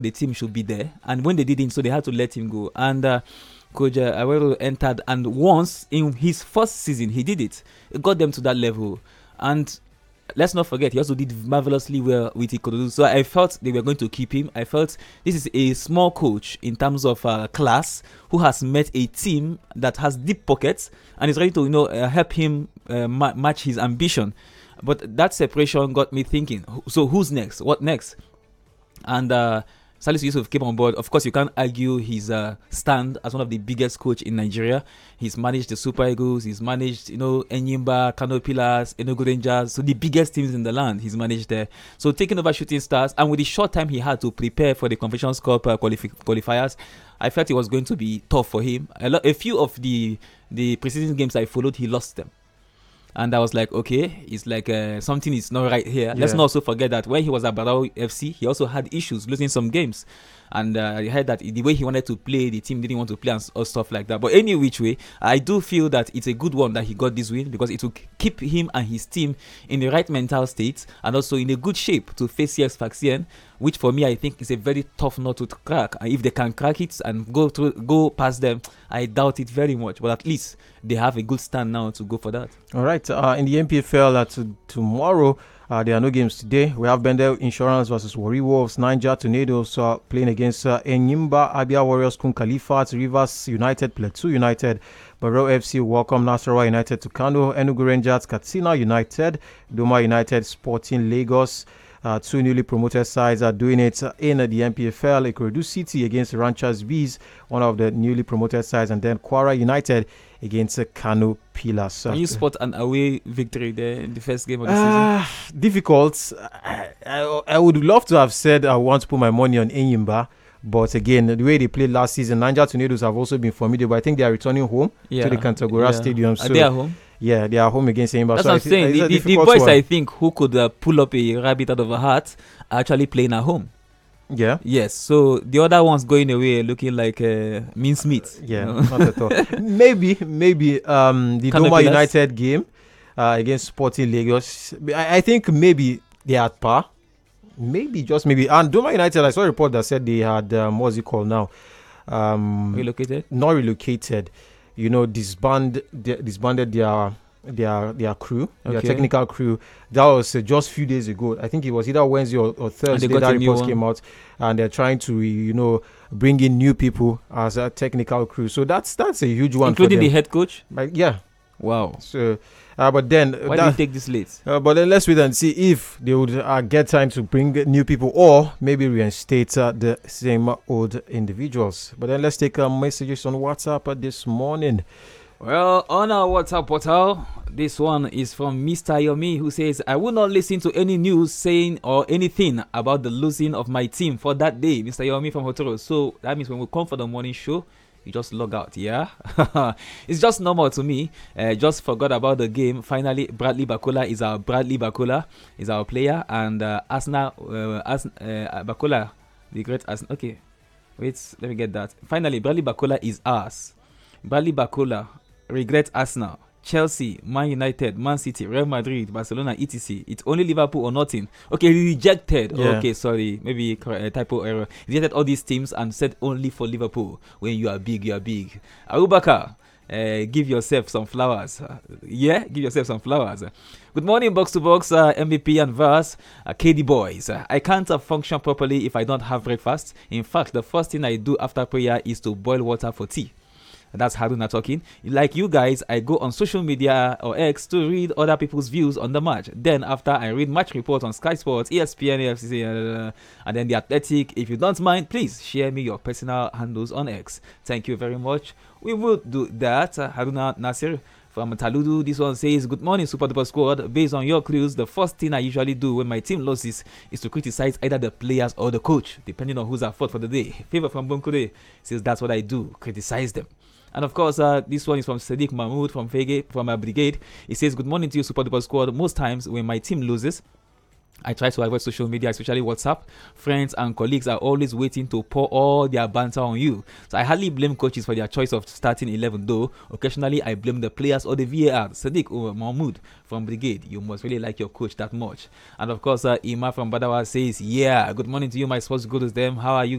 the team should be there. And when they didn't, so they had to let him go. And Coach Aguero entered, and once in his first season, he did it. It got them to that level. And let's not forget, he also did marvelously well with Ikorodu. So I felt they were going to keep him. I felt this is a small coach in terms of class who has met a team that has deep pockets and is ready to help him match his ambition. But that separation got me thinking, so who's next? What next? And Salisu Yusuf came on board. Of course, you can't argue his stand as one of the biggest coach in Nigeria. He's managed the Super Eagles. He's managed, Enyimba, Kano Pillars, Enugu Rangers. So the biggest teams in the land, he's managed there. So taking over Shooting Stars, and with the short time he had to prepare for the Confederations Cup qualifiers, I felt it was going to be tough for him. A few of the preseason games I followed, he lost them. And I was like, okay, it's like something is not right here. Yeah. Let's not also forget that when he was at Barao FC, he also had issues losing some games. And I heard that the way he wanted to play, the team didn't want to play and stuff like that. But any which way, I do feel that it's a good one that he got this win because it will keep him and his team in the right mental state and also in a good shape to face CS Sfaxien, which for me I think is a very tough nut to crack. And if they can crack it and go past them, I doubt it very much. But at least they have a good stand now to go for that. All right. In the MPFL tomorrow, there are no games today. We have Bendel Insurance versus Warri Wolves, Niger Tornadoes playing against Enyimba, Abia Warriors, Kun Khalifat, Rivers United, Plateau United, Barrow FC welcome Nasarawa United to Kano, Enugu Rangers, Katsina United, Doma United, Sporting Lagos. Two newly promoted sides are doing it in the MPFL. Ikorodu City against Ranchers Bees, one of the newly promoted sides, and then Kwara United against Kano Pillars. Can you spot an away victory there in the first game of the season? Difficult. I would love to have said I want to put my money on Enyimba, but again, the way they played last season, Niger Tornadoes have also been formidable. I think they are returning home to the Kantagora Stadium. So, are they at home? Yeah, they are home against Enyimba. That's what I'm saying. The boys, I think, who could pull up a rabbit out of a hat are actually playing at home. Yeah. Yes. So the other ones going away looking like mincemeat. Yeah, not at all. Maybe the Doma United game against Sporting Lagos. I think maybe they are at par. Maybe, just maybe. And Doma United, I saw a report that said they had what's it called now? Relocated? Not relocated. Disbanded their crew, their technical crew. That was just a few days ago. I think it was either Wednesday or Thursday that report came out, and they're trying to bring in new people as a technical crew. So that's a huge one, including the head coach. Yeah. Wow. So, but then why did you take this late? But then let's wait and see if they would get time to bring new people or maybe reinstate the same old individuals. But then let's take messages on WhatsApp this morning. Well, on our WhatsApp portal, this one is from Mr. Yomi, who says, I will not listen to any news saying or anything about the losing of my team for that day. Mr. Yomi from Hotoro. So that means when we come for the morning show, you just log out, yeah? It's just normal to me. Just forgot about the game. Finally, Bradley Bakola is our player. And Bakola, the great Arsenal. Okay, wait, let me get that. Finally, Bradley Bakola is ours. Bradley Bakola, regret Arsenal, Chelsea, Man United, Man City, Real Madrid, Barcelona, etc. It's only Liverpool or nothing. Okay, rejected. Yeah. Okay, sorry, maybe typo error. Rejected all these teams and said only for Liverpool. When you are big, you are big. Abubakar, give yourself some flowers. Give yourself some flowers. Good morning, Box to Box, MVP and Verse, KD boys. I can't function properly if I don't have breakfast. In fact, the first thing I do after prayer is to boil water for tea. That's Haruna talking. Like you guys, I go on social media or X to read other people's views on the match. Then after I read match reports on Sky Sports, ESPN, AFC, and then The Athletic. If you don't mind, please share me your personal handles on X. Thank you very much. We will do that. Haruna Nasir from Taludu. This one says, good morning, Super Duper Squad. Based on your clues, the first thing I usually do when my team loses is to criticize either the players or the coach, depending on who's at fault for the day. Favor from Bunkure says that's what I do, criticize them. And of course, this one is from Sadiq Mahmoud from Brigade. He says, good morning to you, Super Duper Squad. Most times when my team loses, I try to avoid social media, especially WhatsApp. Friends and colleagues are always waiting to pour all their banter on you. So I hardly blame coaches for their choice of starting 11, though occasionally I blame the players or the VAR. Sadiq Mahmoud from Brigade, you must really like your coach that much. And of course, Ima from Badawa says, yeah, good morning to you, my sports gurus. Them, how are you